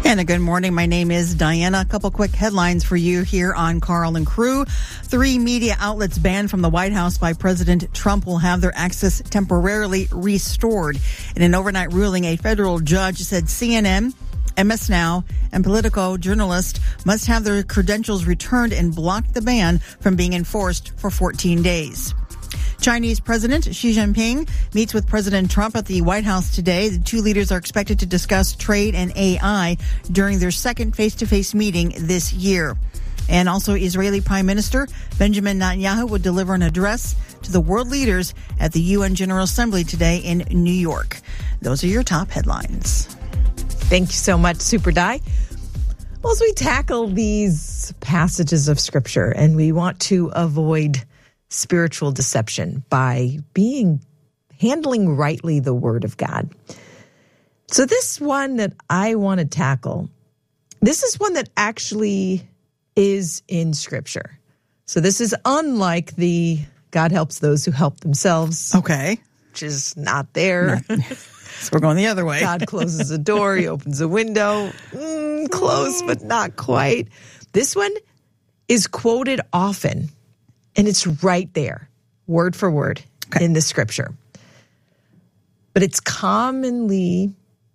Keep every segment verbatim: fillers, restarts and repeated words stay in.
And a good morning. My name is Diana. A couple quick headlines for you here on Carl and Crew. Three media outlets banned from the White House by President Trump will have their access temporarily restored. In an overnight ruling, a federal judge said C N N, M S Now, and Politico journalists must have their credentials returned and blocked the ban from being enforced for fourteen days. Chinese President Xi Jinping meets with President Trump at the White House today. The two leaders are expected to discuss trade and A I during their second face-to-face meeting this year. And also Israeli Prime Minister Benjamin Netanyahu will deliver an address to the world leaders at the U N General Assembly today in New York. Those are your top headlines. Thank you so much, Super Di. Well, as we tackle these passages of Scripture, and we want to avoid spiritual deception by being handling rightly the Word of God. So this one that I want to tackle, this is one that actually is in Scripture. So this is unlike the God helps those who help themselves. Okay. Which is not there. Not, so we're going the other way. God closes a door, he opens a window. Mm, close, but not quite. This one is quoted often. And it's right there, word for word, okay, in the Scripture. But it's commonly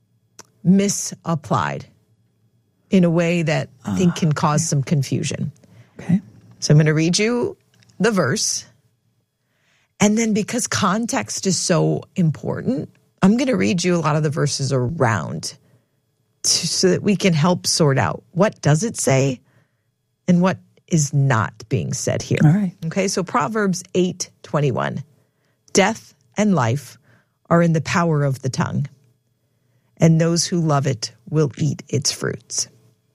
misapplied in a way that I think can cause okay. some confusion. Okay. So I'm going to read you the verse. And then because context is so important, I'm going to read you a lot of the verses around to, so that we can help sort out what does it say and what is not being said here. All right. Okay, so Proverbs eight twenty-one. Death and life are in the power of the tongue, and those who love it will eat its fruits.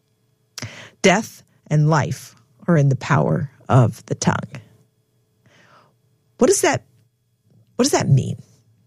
Death and life are in the power of the tongue. What does that, what does that mean?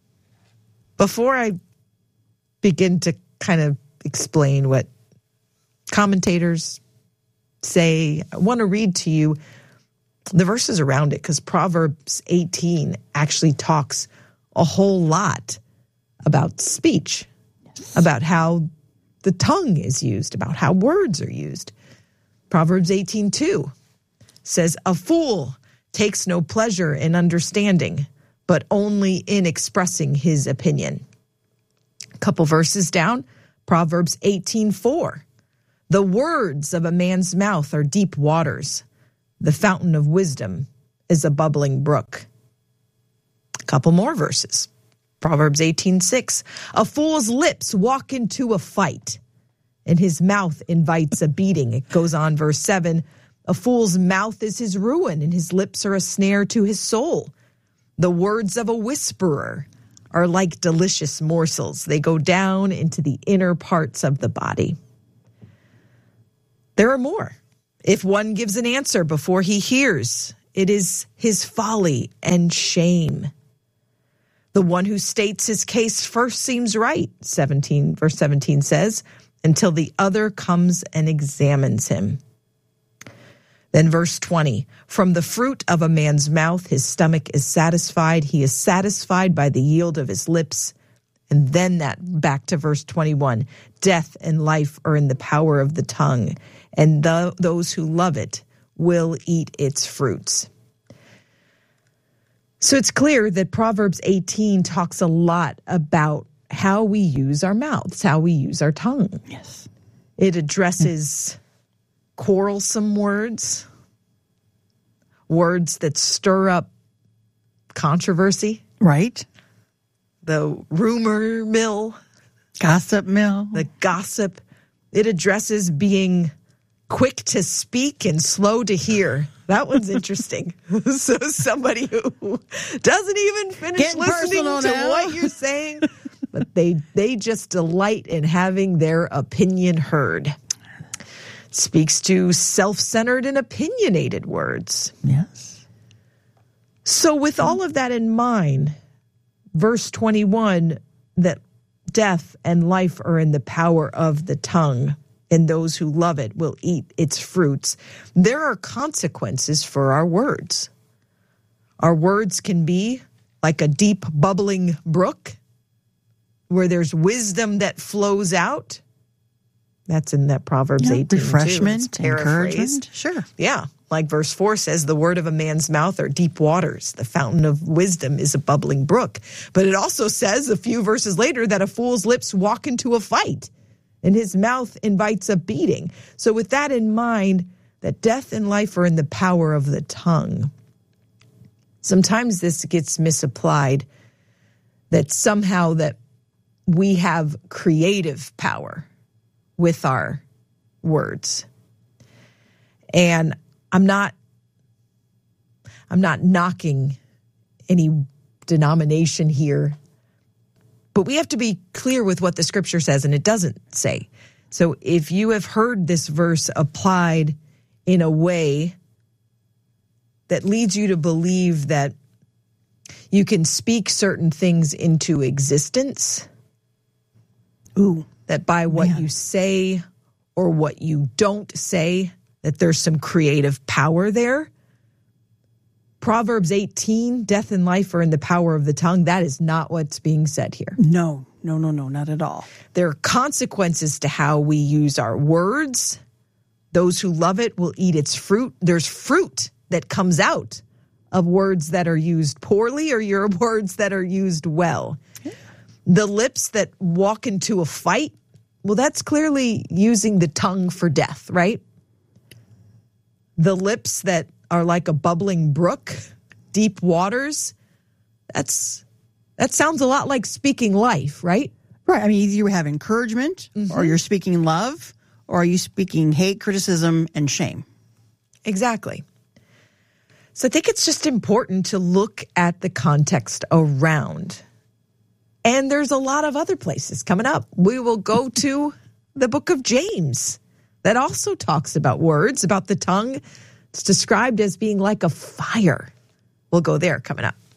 Before I begin to kind of explain what commentators say, I want to read to you the verses around it, because Proverbs eighteen actually talks a whole lot about speech, yes, about how the tongue is used, about how words are used. Proverbs eighteen two says, "A fool takes no pleasure in understanding, but only in expressing his opinion." A couple verses down, Proverbs eighteen four. "The words of a man's mouth are deep waters. The fountain of wisdom is a bubbling brook." A couple more verses. Proverbs eighteen six. "A fool's lips walk into a fight, and his mouth invites a beating." It goes on, verse seven. "A fool's mouth is his ruin, and his lips are a snare to his soul. The words of a whisperer are like delicious morsels. They go down into the inner parts of the body." There are more. "If one gives an answer before he hears, it is his folly and shame. The one who states his case first seems right," seventeen, verse seventeen says, "until the other comes and examines him." Then verse twenty, "From the fruit of a man's mouth his stomach is satisfied. He is satisfied by the yield of his lips." And then that back to verse twenty-one, "Death and life are in the power of the tongue, and the, those who love it will eat its fruits." So it's clear that Proverbs eighteen talks a lot about how we use our mouths, how we use our tongue. Yes. It addresses quarrelsome words, words that stir up controversy. Right. The rumor mill. Gossip mill. The gossip. It addresses being quick to speak and slow to hear. That one's interesting. So somebody who doesn't even finish Getting listening to now. what you're saying, but they they just delight in having their opinion heard. Speaks to self-centered and opinionated words. Yes. So with all of that in mind, verse twenty-one, that death and life are in the power of the tongue, and those who love it will eat its fruits. There are consequences for our words. Our words can be like a deep bubbling brook where there's wisdom that flows out. That's in that Proverbs yeah, eighteen. Refreshment, too. encouragement. Sure. Yeah. Like verse four says, the word of a man's mouth are deep waters. The fountain of wisdom is a bubbling brook. But it also says a few verses later that a fool's lips walk into a fight and his mouth invites a beating. So with that in mind, that death and life are in the power of the tongue. Sometimes this gets misapplied, that somehow that we have creative power with our words. And I'm not I'm not knocking any denomination here, but we have to be clear with what the scripture says, and it doesn't say. So if you have heard this verse applied in a way that leads you to believe that you can speak certain things into existence, ooh, that by what man. you say or what you don't say, that there's some creative power there. Proverbs eighteen, death and life are in the power of the tongue. That is not what's being said here. No, no, no, no, not at all. There are consequences to how we use our words. Those who love it will eat its fruit. There's fruit that comes out of words that are used poorly or your words that are used well. Yeah. The lips that walk into a fight, well, that's clearly using the tongue for death, right? The lips that are like a bubbling brook, deep waters, that's that sounds a lot like speaking life, right? Right. I mean, either you have encouragement, mm-hmm. or you're speaking love, or are you speaking hate, criticism, and shame? Exactly. So I think it's just important to look at the context around. And there's a lot of other places coming up. We will go to the book of James that also talks about words, about the tongue. It's described as being like a fire. We'll go there coming up.